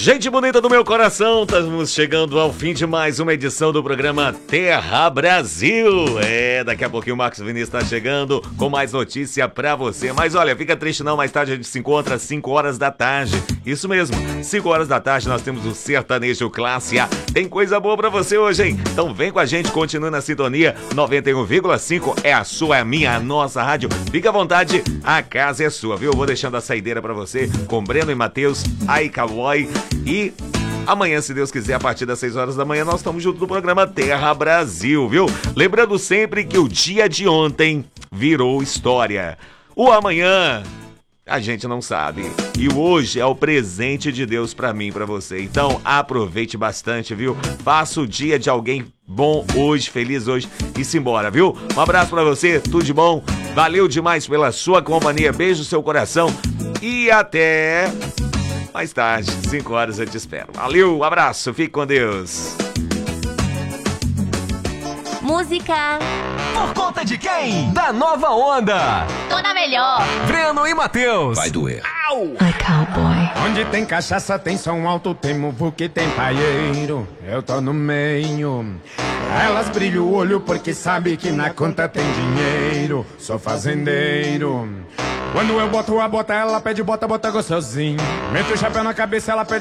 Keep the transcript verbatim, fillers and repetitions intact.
Gente bonita do meu coração, estamos chegando ao fim de mais uma edição do programa Terra Brasil. É, daqui a pouquinho o Marcos Vinícius está chegando com mais notícia pra você. Mas olha, fica triste não, mais tarde a gente se encontra às cinco horas da tarde. Isso mesmo, cinco horas da tarde nós temos o Sertanejo Classe A. Tem coisa boa pra você hoje, hein? Então vem com a gente, continue na sintonia. noventa e um vírgula cinco é a sua, é a minha, a nossa rádio. Fica à vontade, a casa é sua, viu? Eu vou deixando a saideira pra você com Breno e Matheus, Ai Cowboy. E amanhã, se Deus quiser, a partir das seis horas da manhã, nós estamos juntos no programa Terra Brasil, viu? Lembrando sempre que o dia de ontem virou história. O amanhã a gente não sabe. E hoje é o presente de Deus pra mim e pra você. Então aproveite bastante, viu? Faça o dia de alguém bom hoje, feliz hoje e se embora, viu? Um abraço pra você, tudo de bom. Valeu demais pela sua companhia. Beijo no seu coração e até mais tarde, cinco horas eu te espero. Valeu, um abraço, fique com Deus. Música. Por conta de quem? Da Nova Onda. Tô na melhor. Breno e Matheus. Vai doer. Au! Ai, cowboy. Onde tem cachaça, tem som alto, tem muvuca e tem paieiro. Eu tô no meio. Elas brilham o olho porque sabe que na conta tem dinheiro. Sou fazendeiro. Quando eu boto a bota, ela pede bota, bota gostosinho. Meto o chapéu na cabeça, ela pede